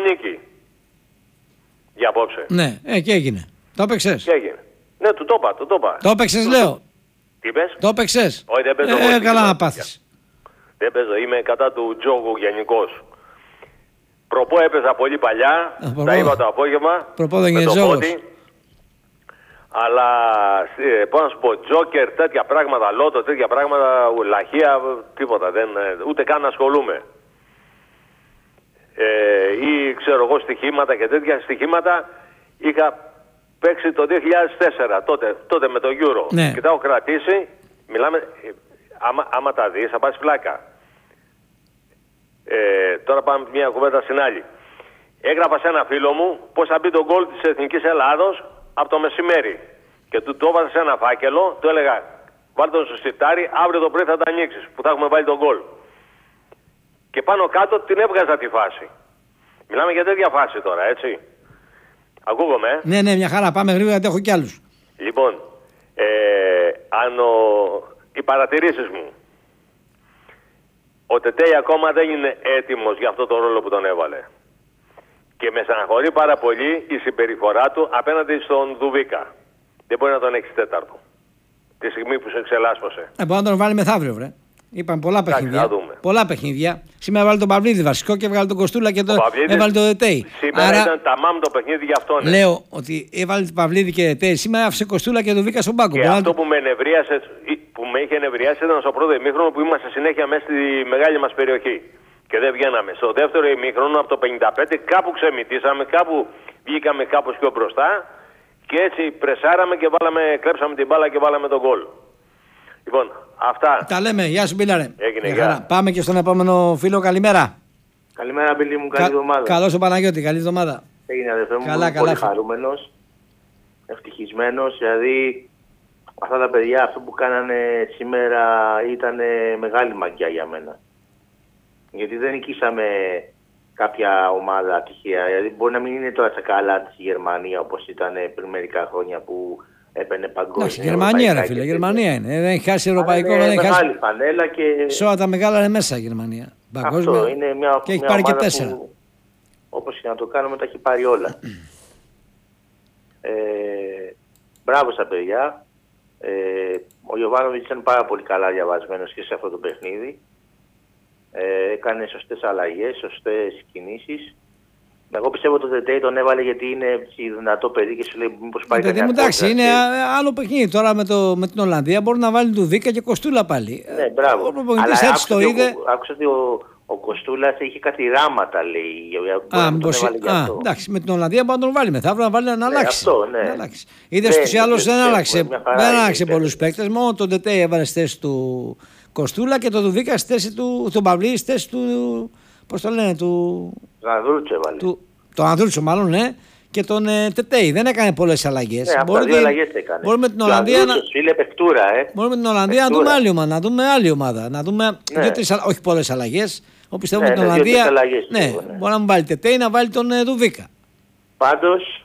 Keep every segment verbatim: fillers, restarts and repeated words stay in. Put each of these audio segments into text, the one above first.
νίκη. Για απόψε. Ναι, ε, και έγινε. Το έπαιξες. Και έγινε. Ναι, του το είπα, του το είπα. Το έπαιξες, λέω. Τι είπες? Το έπαιξες. Όχι, δεν παίζω. Ε, καλά να πάθεις. Δεν παίζω, είμαι κατά του τζόγου γενικώς. Προπό έπαιζα πολύ παλιά, Α, τα είπα το απόγευμα. Προπό δεν με είναι το τζόγος. πόδι. Αλλά ε, πώς να σου πω, τζόκερ, τέτοια πράγματα, λότο, τέτοια πράγματα, λαχεία, τίποτα, δεν, ούτε καν ασχολούμαι. Ε, ή ξέρω εγώ στοιχήματα και τέτοια στοιχήματα είχα παίξει το δύο χιλιάδες τέσσερα, τότε, τότε με το Euro. Ναι. Και τα έχω κρατήσει, μιλάμε, ε, άμα, άμα τα δεις θα πας πλάκα. Ε, τώρα πάμε μια κουβέντα στην άλλη. Έγραφα σε ένα φίλο μου πώς θα μπει το γκολ της Εθνικής Ελλάδος από το μεσημέρι. Και του το έβαζα σε ένα φάκελο, του έλεγα βάλτε τον στο σιτάρι, αύριο το πρωί θα τα ανοίξεις που θα έχουμε βάλει τον γκολ. Και πάνω κάτω την έβγαζα τη φάση. Μιλάμε για τέτοια φάση τώρα, έτσι. Ακούγομαι, ε? Ναι, ναι, μια χαρά. Πάμε γρήγορα γιατί έχω κι άλλους. Λοιπόν, ε, αν ο, οι παρατηρήσεις μου. Ο Τετέι ακόμα δεν είναι έτοιμος για αυτό το ρόλο που τον έβαλε. Και με στεναχωρεί πάρα πολύ η συμπεριφορά του απέναντι στον Δουβίκα. Δεν μπορεί να τον έχει τέταρτο. Τη στιγμή που σε εξελάσπωσε. Ε, μπορεί να τον βάλει μεθαύριο, βρε. Είπαν πολλά παιχνίδια. θα δούμε. Πολλά παιχνίδια. Σήμερα έβαλε τον Παυλίδη βασικό και έβγαλε τον Κοστούλα και τον έβαλε τον Δετέι. Σήμερα Άρα, ήταν τα μάμ το παιχνίδι για αυτόν. Ναι. Λέω ότι έβαλε τον Παυλίδη και Δετέι. Σήμερα άφησε Κοστούλα και τον Δουβίκα στον πάγκο. Και Μπορεί αυτό να... που με ενευρίασε, που με είχε ενευριάσει ήταν στο πρώτο ημίχρονο που είμαστε συνέχεια μέσα στη μεγάλη μας περιοχή. Και δεν βγαίναμε. Στο δεύτερο ημίχρονο από το πενήντα πέντε κάπου ξεμητήσαμε, κάπου βγήκαμε κάπως πιο μπροστά. Και έτσι πρεσάραμε και βάλαμε, κλέψαμε την μπάλα και βάλαμε τον γκολ. Λοιπόν, αυτά. Τα λέμε. Γεια σου, Μπίλαρε. Έγινε, γεια. Πάμε και στον επόμενο φίλο. Καλημέρα. Καλημέρα, Μπίλη μου. Καλή εβδομάδα. Καλώς ο Παναγιώτη. Καλή εβδομάδα. Έγινε, αδερφέ μου. Καλά, πολύ καλά. χαρούμενος, ευτυχισμένος. Δηλαδή, αυτά τα παιδιά, αυτό που κάνανε σήμερα ήταν μεγάλη μαγιά για μένα. Γιατί δεν νικήσαμε κάποια ομάδα τυχαία. Δηλαδή, μπορεί να μην είναι τώρα στα καλά της η Γερμανία όπως ήταν πριν μερικά χρόνια που έπαιρνε παγκόσμια. Εντάξει, Γερμανία, ρε φίλε. Γερμανία είναι. Δεν έχει χάσει ευρωπαϊκό. Είναι δεν έχει μεγάλη χάσει... φανέλα και. Σε όλα τα μεγάλα είναι μέσα η Γερμανία. Παγκόσμια. Αυτό είναι μια, και έχει μια πάρει και ομάδα τέσσερα. Που, όπως και να το κάνουμε, τα έχει πάρει όλα. ε, μπράβο στα παιδιά. Ε, ο Γιωβάνοβιτς ήταν πάρα πολύ καλά διαβασμένος και σε αυτό το παιχνίδι. Ε, έκανε σωστές αλλαγές, σωστές κινήσεις. Εγώ πιστεύω ότι το Τετέι τον έβαλε γιατί είναι δυνατό παιδί και σου λέει μήπως πάει παιδί μου, εντάξει, είναι άλλο παιχνίδι. Τώρα με, το, με την Ολλανδία μπορεί να βάλει του Δίκα και Κοστούλα πάλι. Ναι, μπράβο. Ο προπονητής έτσι το είδε. Άκουσα ότι ο, ο Κοστούλας είχε κάτι ράματα, λέει. Α, μήπως, α, εντάξει, με την Ολλανδία μπορεί να τον βάλει μεθαύριο να βάλει να αλλάξει. Ναι, αυτό, ναι. Είδε στους ή άλλους δεν άλλαξε, δεν άλλαξε πολλούς παίκτες. Μόνο τον Τετέι έβαλε στη θέση του Κοστούλα και τον Δουβίκα στη θέση του, τον Παυλίδη στη θέση του. Πώς το λένε, του. Τον Ανδρούτσο έβαλε. Του, τον Ανδρούτσο, μάλλον, ναι. Και τον ε, Τετέι. Δεν έκανε πολλές αλλαγές. Ναι, μπορεί, δύο αλλαγές έκανε. Μπορεί με την Ολλανδία να. Φίλε, παιχτούρα, ε. Μπορεί με την Ολλανδία να δούμε άλλη ομάδα. Να δούμε άλλη ομάδα. Να δούμε ναι. δύο-τρεις, όχι πολλές αλλαγές. Όπου πιστεύω ναι, με την ναι, Ολλανδία. Αλλαγές, ναι, ναι, ναι. μπορεί να μην βάλει Τετέι, να βάλει τον ε, Δουβίκα. Πάντως,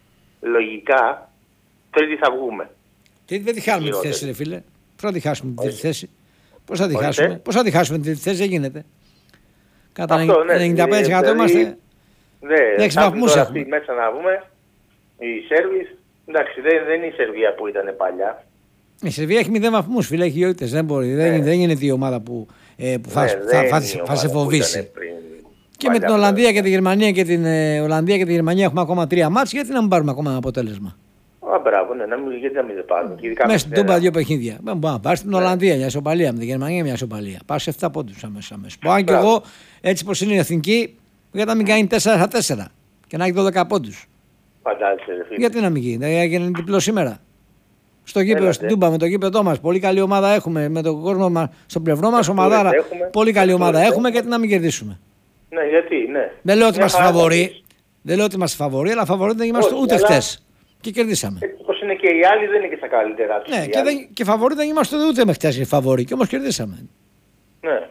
λογικά, τρίτη θα βγούμε. Τι δεν τη χάσουμε τη θέση, ρε φίλε. Πώς θα τη χάσουμε την τρίτη θέση. Πώς θα τη χάσουμε. Πώς θα τη χάσουμε την τρίτη θέση, δεν γίνεται. Κατά Αυτό, ναι, ενενήντα πέντε τοις εκατό δηλαδή, είμαστε. Ναι, έξι βαθμούς έχουμε. Μέσα να βγούμε. Οι Σέρβοι, εντάξει, δεν, δεν είναι η Σερβία που ήταν παλιά. Η Σερβία έχει μηδέν βαθμούς, φίλε, έχει γεωίτες. Δεν μπορεί. Ναι. Δεν, δεν είναι η ομάδα που, ε, που θα, ναι, θα, θα, θα, θα σε φοβήσει. Και με την Ολλανδία και τη Γερμανία και την ε, Ολλανδία και τη Γερμανία έχουμε ακόμα τρία μάτς. Γιατί να μην πάρουμε ακόμα ένα αποτέλεσμα. Α, μπράβο, ναι, να μην, γιατί να μην πάρουμε. Μέσα στην Τούμπα δύο παιχνίδια. Μπορεί να πάρει στην Ολλανδία μια ισοπαλία, με τη Γερμανία μια ισοπαλία. Πάει σε επτά πόντους αμέσως. Αν και εγώ έτσι πως είναι η εθνική, γιατί να μην κάνει τέσσερα στα τέσσερα και να έχει δώδεκα πόντους. Φαντάζεσαι, φίλε. Γιατί να μην γίνει, δεν έγινε διπλό σήμερα. Στο γήπεδο, στην Τούμπα, με το γήπεδό μας. Πολύ καλή ομάδα έχουμε. Με τον κόσμο μας στο πλευρό μας, ομαδάρα. Πολύ καλή ομάδα έχουμε, γιατί να μην κερδίσουμε. Ναι, γιατί, ναι. Δεν λέω ότι είμαστε φαβοροί. Δεν λέω ότι είμαστε φαβοροί, αλλά φαβοροί δεν είμαστε ούτε χτες. Και κερδίσαμε. Όπως είναι και οι άλλοι, δεν είναι και στα καλύτερα τους. Ναι, και, δεν, και φαβοροί δεν είμαστε ούτε με χτες οι φαβοροί, και όμως κερδίσαμε. Ναι.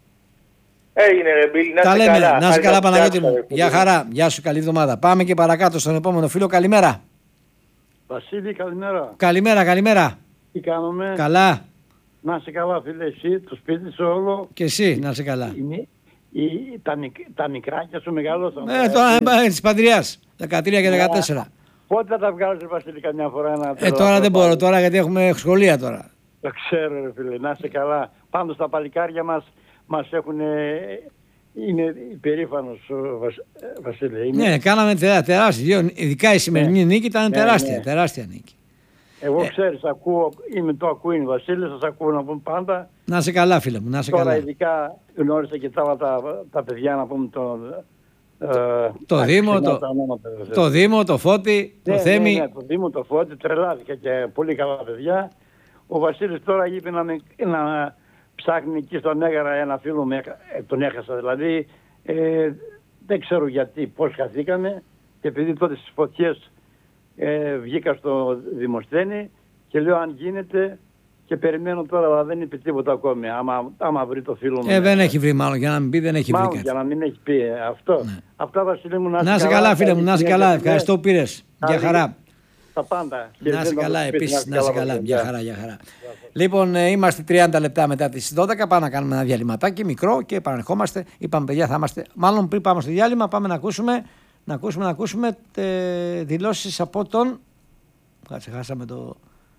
Έγινε ρε Μπίλ, να τα είστε λέμε, καλά. Να είσαι καλά, Παναγιώτη μου. Γεια χαρά, γεια σου, καλή εβδομάδα. Πάμε και παρακάτω στον επόμενο φίλο. Καλημέρα. Βασίλη, καλημέρα. Καλημέρα, καλημέρα. Τι κάνουμε. Καλά. Να είσαι καλά, φίλε, εσύ, το σπίτι σου όλο. Και εσύ, να είσαι καλά. Η, η, τα, τα μικράκια σου μεγαλώσαν. Ε, τώρα ε, της Παντριάς, δεκατρία και δεκατέσσερα. Πότε θα τα βγάλεις, Βασίλη, καμιά φορά ένα Ε, τώρα δεν μπορώ τώρα γιατί έχουμε σχολεία τώρα. Το ξέρω, ρε φίλε, να είσαι καλά. Πάντως τα παλικάρια μας μας έχουν... Είναι υπερήφανος ο Βασ... Βασίλη. Είναι... Ναι, κάναμε τερά, τεράστια. Ειδικά η σημερινή ναι. νίκη ήταν ναι, τεράστια, ναι. τεράστια νίκη. Εγώ ε. ξέρεις, ακούω, είμαι το ακούει ο Βασίλης, σας ακούω να πούμε πάντα. Να είσαι καλά, φίλε μου, να είσαι τώρα καλά. Τώρα ειδικά γνώρισα και τα, τα, τα παιδιά να πούμε τον... Ε, το, το, Δήμο, το, το Δήμο, το Φώτη, ναι, το Θέμη. Ναι, ναι, το Δήμο, το Φώτη, τρελάθηκα και πολύ καλά παιδιά. Ο Βασίλης τώρα είπε να, με, να ψάχνει εκεί στον Έγαρα ένα φίλο μου, τον έχασα δηλαδή. Ε, δεν ξέρω γιατί, πώς χαθήκαμε και επειδή τότε στις φωτιές ε, βγήκα στο Δημοσθένη και λέω αν γίνεται και περιμένω τώρα, αλλά δεν είπε τίποτα ακόμη. Άμα, άμα βρει το φίλο μου. Ε, δεν έχει βρει μάλλον, για να μην πει δεν έχει μάλλον, βρει κάτι. Για να μην έχει πει αυτό. Ναι. Αυτά, Βασίλη μου, να, να είσαι καλά, καλά φίλε μου, να είσαι καλά. Ευχαριστώ που πήρες. Για χαρά. Τα πάντα. Να είσαι καλά, επίσης να είσαι καλά. Για χαρά, για χαρά. Λοιπόν, ε, είμαστε τριάντα λεπτά μετά τις δώδεκα. Πάμε να κάνουμε ένα διαλυματάκι μικρό και επανερχόμαστε. Είπαμε, παιδιά, θα είμαστε. Μάλλον πριν πάμε στο διάλειμμα, πάμε να ακούσουμε, να ακούσουμε, να ακούσουμε τε, δηλώσεις από τον. Κάτσε, χάσαμε το.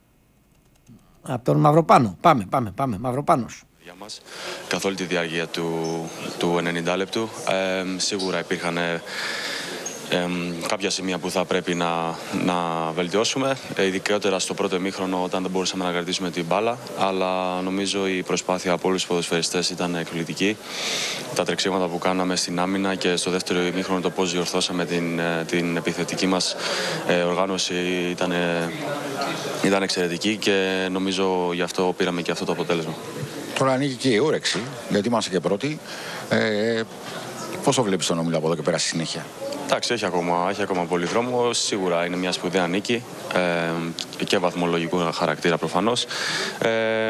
Από τον Μαυροπάνο. Πάμε, πάμε, πάμε. Μαυροπάνος. Για μας, καθ' όλη τη διάρκεια του, του ενενήντα λεπτού. Ε, σίγουρα υπήρχαν ε, ε, κάποια σημεία που θα πρέπει να, να βελτιώσουμε, ε, ειδικότερα στο πρώτο ημίχρονο όταν δεν μπορούσαμε να κρατήσουμε την μπάλα, αλλά νομίζω η προσπάθεια από όλους τους ποδοσφαιριστές ήταν εκπληκτική. Τα τρεξίματα που κάναμε στην άμυνα και στο δεύτερο ημίχρονο το πώς διορθώσαμε την, την επιθετική μας ε, οργάνωση ήταν, ε, ήταν εξαιρετική και νομίζω γι' αυτό πήραμε και αυτό το αποτέλεσμα. Τώρα ανοίγει και η όρεξη, γιατί είμαστε και πρώτοι. Ε, πώς το βλέπεις τον Όμιλο από εδώ και πέρα στη συνέχεια? Εντάξει, έχει ακόμα, έχει ακόμα πολύ δρόμο. Σίγουρα είναι μια σπουδαία νίκη ε, και βαθμολογικού χαρακτήρα προφανώς. Ε,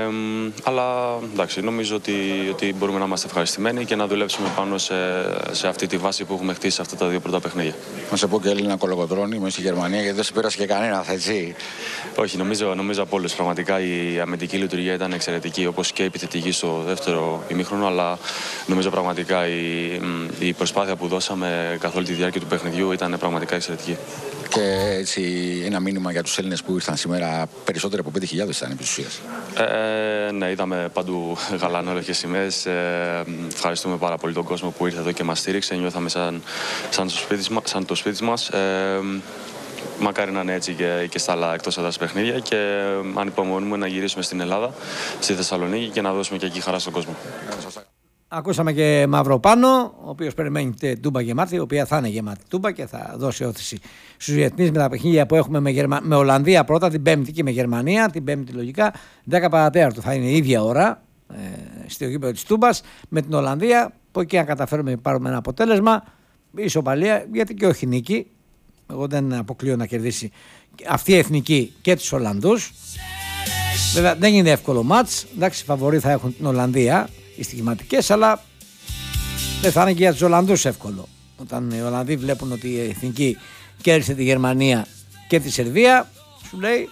αλλά εντάξει, νομίζω ότι, ότι μπορούμε να είμαστε ευχαριστημένοι και να δουλέψουμε πάνω σε, σε αυτή τη βάση που έχουμε χτίσει σε αυτά τα δύο πρώτα παιχνίδια. Να σε πω και Έλληνα κολοκοτρώνη, είμαι στη Γερμανία γιατί δεν σε πέρασε και κανένα, έτσι. Όχι, νομίζω, νομίζω από όλους. Πραγματικά η αμυντική λειτουργία ήταν εξαιρετική, όπως και η επιθετική στο δεύτερο ημίχρονο. Αλλά νομίζω πραγματικά η, η προσπάθεια που δώσαμε καθ' όλη τη διάρκεια του παιχνιδιού ήταν πραγματικά εξαιρετική. Και έτσι ένα μήνυμα για τους Έλληνες που ήρθαν σήμερα, περισσότερο από πέντε χιλιάδες ήταν επί της ουσίας. Ε, ναι, είδαμε παντού γαλανόλευκες σημαίες. Ε, ευχαριστούμε πάρα πολύ τον κόσμο που ήρθε εδώ και μας στήριξε. Νιώθαμε σαν, σαν, το, σπίτι, σαν το σπίτι μας. Ε, μακάρι να είναι έτσι και, και στα άλλα εκτός έδρας παιχνίδια και ανυπομονούμε να γυρίσουμε στην Ελλάδα, στη Θεσσαλονίκη και να δώσουμε και εκεί χαρά στον κόσμο. Ακούσαμε και Μαυροπάνο, ο οποίος περιμένει τούμπα γεμάτη, η οποία θα είναι γεμάτη τούμπα και θα δώσει όθηση στους διεθνείς με τα παιχνίδια που έχουμε με, Γερμα... με Ολλανδία πρώτα, την Πέμπτη και με Γερμανία, την Πέμπτη λογικά, δέκα παρατέταρτο θα είναι η ίδια ώρα ε, στο γήπεδο της Τούμπας με την Ολλανδία. Από εκεί αν καταφέρουμε να πάρουμε ένα αποτέλεσμα, ισοπαλία, γιατί και όχι νίκη. Εγώ δεν αποκλείω να κερδίσει αυτή η εθνική και τους Ολλανδούς. Βέβαια δεν είναι εύκολο μάτς, εντάξει, φαβορί θα έχουν την Ολλανδία. Οι στοιχηματικές, αλλά δεν θα είναι και για τους Ολλανδούς εύκολο. Όταν οι Ολλανδοί βλέπουν ότι η εθνική κέρδισε τη Γερμανία και τη Σερβία, σου λέει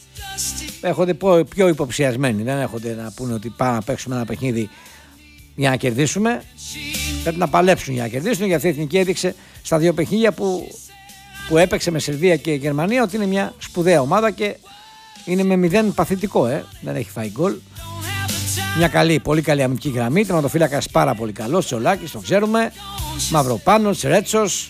έχονται πιο υποψιασμένοι. Δεν έχονται να πούνε ότι πάμε να παίξουμε ένα παιχνίδι για να κερδίσουμε. Πρέπει να παλέψουν για να κερδίσουν, γιατί η εθνική έδειξε στα δύο παιχνίδια που, που έπαιξε με Σερβία και Γερμανία ότι είναι μια σπουδαία ομάδα και είναι με μηδέν παθητικό, ε. δεν έχει φάει γκολ. Μια καλή, πολύ καλή αμυντική γραμμή. Τερματοφύλακας πάρα πολύ καλός, Τσολάκης, το ξέρουμε. Μαυροπάνος, Ρέτσος,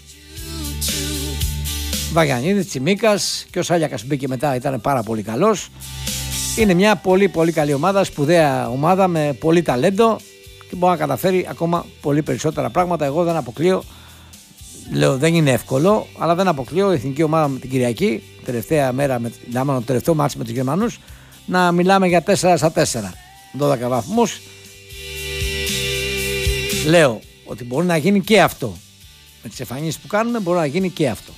Βαγιανίδης, Τσιμίκας και ο Σάλιακας μπήκε μετά, ήταν πάρα πολύ καλός. Είναι μια πολύ πολύ καλή ομάδα, σπουδαία ομάδα με πολύ ταλέντο και μπορεί να καταφέρει ακόμα πολύ περισσότερα πράγματα. Εγώ δεν αποκλείω, λέω δεν είναι εύκολο, αλλά δεν αποκλείω η εθνική ομάδα με την Κυριακή, τελευταία μέρα, με, το τελευταίο μάτς με τους Γερμανούς, να μιλάμε για τέσσερα στα τέσσερα. δώδεκα βαθμούς. Λέω ότι μπορεί να γίνει και αυτό. Με τις εμφανίσεις που κάνουμε μπορεί να γίνει και αυτό.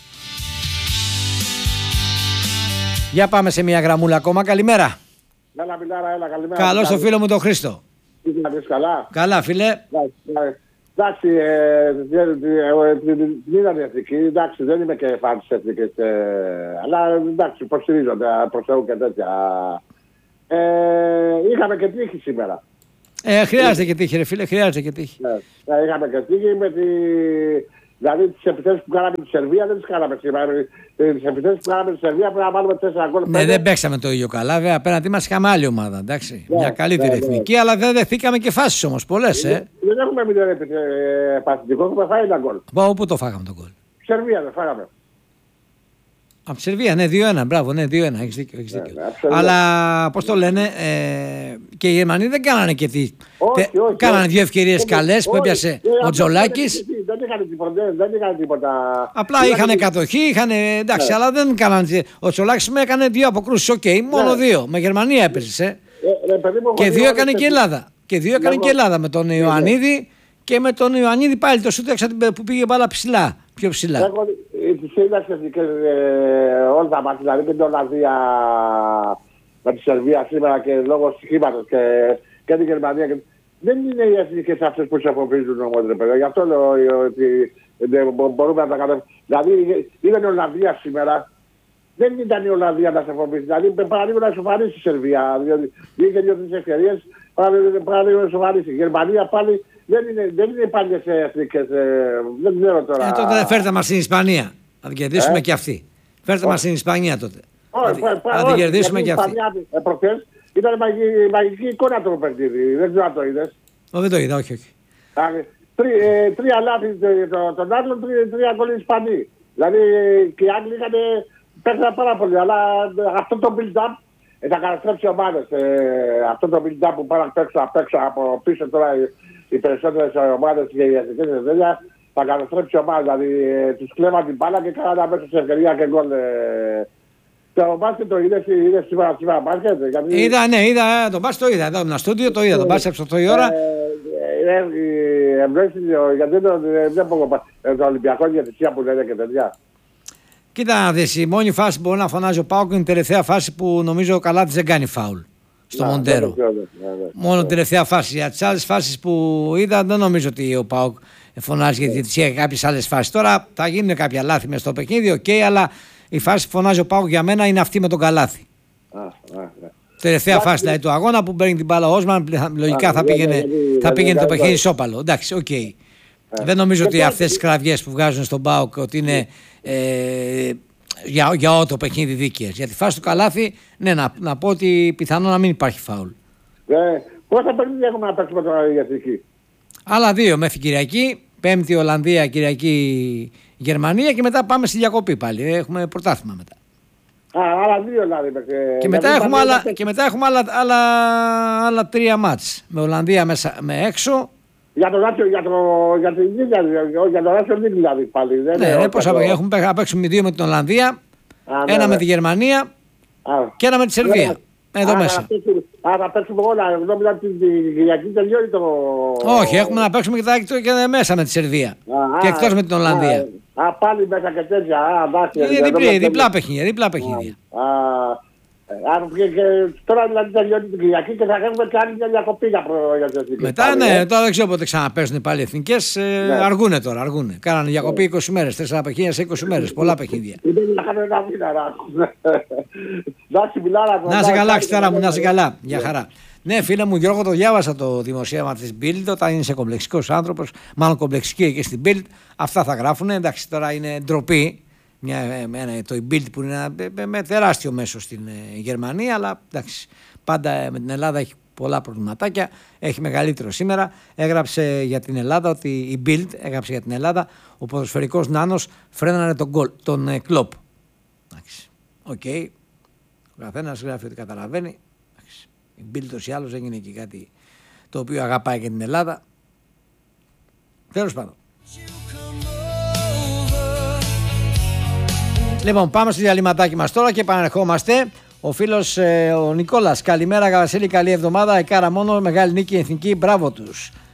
Για πάμε σε μια γραμμούλα ακόμα. Καλημέρα. Έλα, Μιλάρα, έλα, καλημέρα. Καλώς το φίλο μου τον Χρήστο. Είσαι καλά. Καλά, φίλε. Εντάξει, την είδα την εθνική. Εντάξει, δεν είμαι και φαν της εθνικής. Αλλά εντάξει, υποστηρίζονται προς Θεού και τέτοια. Ε, είχαμε και τύχη σήμερα. Ε, χρειάζεται και τύχη, ρε φίλε, χρειάζεται και τύχη. Ναι, ναι, είχαμε και τύχη με τη. Δηλαδή τις επιθέσεις που κάναμε τη Σερβία δεν τις κάναμε σήμερα. Τις επιθέσεις που κάναμε τη Σερβία πρέπει να βάλουμε τέσσερα γκολ. Ναι, δεν παίξαμε το ίδιο καλά. Βέβαια, απέναντί μας είχαμε άλλη ομάδα. Εντάξει. Ναι, μια καλύτερη ναι, ναι. εθνική, αλλά δεν δεχθήκαμε και φάσεις όμως. Πολλές, ε. Δεν έχουμε μηδέν παθητικό, έχουμε φάει ένα γκολ. Πάω, πού το φάγαμε τον γκολ. Σερβία δεν φάγαμε. Από τη Σερβία, ναι, δύο ένα. Μπράβο, ναι, δύο ένα. Έχεις δίκιο. Έχεις δίκιο. Ναι, ναι, αλλά πώς το λένε, ε, και οι Γερμανοί δεν κάνανε και τι. Όχι, Τε, όχι, κάνανε όχι. δύο ευκαιρίες καλές που Όχι, έπιασε ε, ο αυτό Τζολάκης. Δεν είχαν τίποτα. Δεν είχαν τίποτα. Απλά είχαν κατοχή, είχαν. Εντάξει, Ναι. αλλά δεν κάνανε. Ο Τζολάκης με έκανε δύο αποκρούσεις. Οκ, okay, μόνο Ναι. δύο. Με Γερμανία έπαιζε. Ε. Ε, ρε, παιδί μου, Και έχω δύο δει έκανε όλες και η τις- Ελλάδα. Και δύο έκανε Ναι, και η Ελλάδα με τον ναι. Ιωαννίδη και με τον Ιωαννίδη πάλι το σούτ έξω που πήγε μπάλα ψηλά. Πιο ψηλά. Έχω τις είδα στις εθνικές όλα τα μάτια, δηλαδή και την Ολλανδία με τη Σερβία σήμερα και λόγω στοιχήματος και, και την Γερμανία. Και... Δεν είναι οι εθνικές αυτές που σε αποφύγουν όμως, ρε παιδιά. Γι' αυτό λέω ότι δεν μπορούμε να τα κάνουμε. Δηλαδή ήταν η Ολλανδία σήμερα. Δεν ήταν η Ολλανδία να σε φοβήσει. Δηλαδή παραλίγο να σοβαρήσει η Σερβία. Διότι είχε δύο-τρεις ευκαιρίες, παραλίγο να σοβαρήσει. Η Γερμανία πάλι δεν είναι, δεν είναι πάλι σε εθνικές. Ε, δεν ξέρω τώρα. Ε, τότε φέρτε μας στην Ισπανία. Θα την κερδίσουμε Ε? και αυτή. Φέρτε μας στην Ισπανία τότε. Όχι, Θα την- Θα την κερδίσουμε και αυτή. Ε, προχθές ήταν μαγική, μαγική εικόνα το παιχνίδι. Δεν ξέρω αν το είδες. Ω, δεν το είδα, όχι, όχι. Δηλαδή, τρι, ε, τρία λάθη το- το- των άλλων, τρία, τρία γκολ οι Ισπανοί. Δηλαδή και οι Άγγλοι είχαν παίξαν πάρα πολύ. Αλλά αυτό το build-up ε, θα καταστρέψει ομάδες. Ε, αυτό το build-up που πάνε απ' έξω, απ' έξω από πίσω τώρα οι, οι περισσότερες ομάδες και οι εθνικές εθνικές θα καταστρέψει ομάδες. Δηλαδή ε, τους κλέβαν την μπάλα και κάναν αμέσως ευκαιρία και γκολ. Ε, το μπάσκετ το είδες, είδες σήμερα, σήμερα μπάσκετ. Γιατί, Είδα, ναι, είδα τον μπάσκετ, το είδα. Εδώ ήμουν στο στούντιο, το είδα. Τον μπάσκετ επτά η ώρα. Ε, ε, ε, εμπνεύσεις, γιατί δεν δεν πω το Ολυμπιακό διαιτησία που λένε και τέτοια. Κοίτα να δεις, η μόνη φάση που μπορεί να φωνάζει ο Πάοκ είναι η τελευταία φάση που νομίζω ο Καλάθης δεν κάνει φάουλ στο Να, Μοντέρο. δεν το ξέρω, ναι, ναι. Μόνο την τελευταία φάση. Για τις άλλες φάσεις που είδα δεν νομίζω ότι ο Πάοκ φωνάζει για τη διαιτησία για κάποιες άλλες φάσεις. Τώρα θα γίνουν κάποια λάθη μες στο παιχνίδι, οκ, okay, αλλά η φάση που φωνάζει ο Πάοκ για μένα είναι αυτή με τον Καλάθη. Α, α, ναι. Τελευταία Εντάξει. φάση δηλαδή του αγώνα που παίρνει την μπάλα ο Όσμαν, λογικά Α, θα ναι, πήγαινε, ναι, ναι, θα ναι, πήγαινε ναι, το ναι, παιχνίδι ναι. ισόπαλο. Εντάξει, οκ. Δεν νομίζω Και ότι τώρα- αυτές τις κραυγές που βγάζουν στον ΠΑΟΚ ότι είναι ε, για, για όλο το παιχνίδι δίκαιες. Για τη φάση του Καλάθη, ναι, να, να πω ότι πιθανό να μην υπάρχει φάουλ. Ε, πόσα παιχνίδια έχουμε να παίξουμε τώρα η εθνική. Άλλα δύο μέχρι Κυριακή. Πέμπτη Ολλανδία, Κυριακή Γερμανία και μετά πάμε στη διακοπή πάλι. Έχουμε πρωτάθλημα μετά. Α, άλλα δύο δηλαδή. ε, Και μετά, γιατί έχουμε είπαμε, άλλα, ε, και μετά έχουμε άλλα, άλλα, άλλα τρία μάτς. Με Ολλανδία μέσα, με έξω. Για τον Ράτσιο, για, το, για την ίδια, για τον Ράτσιο Λίγκ δηλαδή πάλι. Δεν Ναι, είναι ναι, όχι πώς για θα το- παίξουμε. Έχουμε παίξει- θα παίξουμε δύο με την Ολλανδία, Α, ναι, ένα ναι. με τη Γερμανία Α. και ένα με τη Σερβία. Εδώ Α, μέσα. θα παίξουμε- Α, θα παίξουμε όλα. Εγώ νόμιζα ότι την Κυριακή τελειώνει το... Όχι, έχουμε να παίξουμε και, τα, και μέσα με τη Σερβία. Α, Και α, εκτός με την Ολλανδία. Α, α, πάλι μέσα και τέτοια. Α, εντάξει, Είναι δεν διπλή, νόμιζα διπλά ότι- παιχνίδια. Διπλά παιχνίδια. Α, α, και, και τώρα δηλαδή τελειώνει την Κυριακή και θα έχουμε και άλλη μια διακοπή για, προ, για τις εθνικές Μετά, πάλι, ναι, ε. τώρα δεν ξέρω πότε ξαναπέζουν πάλι οι εθνικές. Ε, αργούνε τώρα, αργούνε. Κάνανε διακοπή είκοσι μέρες, τέσσερα παιχνίδια σε είκοσι μέρες. Πολλά παιχνίδια. Δεν να κάνουμε ένα μήνα να ακούμε. Εντάξει, μιλάρα. Να σε καλά, Ξητάρα μου, να σε καλά. Για χαρά. Ναι, φίλε μου, Γιώργο, το διάβασα το δημοσίευμα της Bild. Όταν είναι σε κομπλεξικός άνθρωπος, μάλλον κομπλεξική και στην Bild, αυτά θα γράφουν. Εντάξει, τώρα είναι ντροπή. Μια, ένα, το Bild που είναι ένα, με, με τεράστιο μέσο στην ε, Γερμανία, αλλά εντάξει, πάντα ε, με την Ελλάδα έχει πολλά προβληματάκια. Έχει μεγαλύτερο σήμερα. Έγραψε για την Ελλάδα ότι η Bild έγραψε για την Ελλάδα ο ποδοσφαιρικός νάνος φρέναρε τον, γκολ, τον ε, Κλοπ. Εντάξει, οκ. Okay. Ο καθένας γράφει ότι καταλαβαίνει. Η Bild τόσο ή άλλως έγινε και κάτι το οποίο αγαπάει και την Ελλάδα. Τέλος πάντων. Λοιπόν, πάμε στο διαλυματάκι μας τώρα και επανερχόμαστε. Ο φίλος ε, ο Νικόλας, καλημέρα Βασίλη, καλή εβδομάδα. Εκάρα μόνο, μεγάλη νίκη εθνική, μπράβο τους.